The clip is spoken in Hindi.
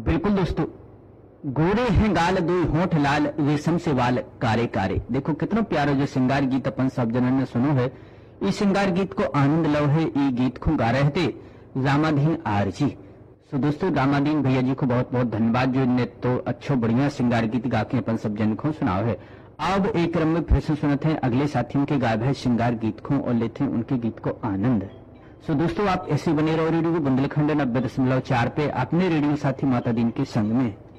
बिल्कुल दोस्तों, गोरे हैं गाल दो होंठ लाल रेशम से वाल कारे कारे। देखो कितना प्यारा जो श्रृंगार गीत अपन सब जनन ने सुनो है। इस श्रृंगार गीत को आनंद लो है। ये गीत को गा रहे थे रामाधीन आरजी। सो दोस्तों, रामाधीन भैया जी को बहुत बहुत धन्यवाद जो ने तो अच्छो बढ़िया श्रृंगार गीत गा के अपन सब जन को सुनाओ है। अब एक क्रम में फिर से सुनते हैं अगले साथियों के गाए है श्रृंगार गीत को और लेते हैं उनके गीत को आनंद। सो दोस्तों, आप ऐसे बने रहो रेडियो बुंदेलखंड 90.4 पे अपने रेडियो साथी माता दीन के संग में।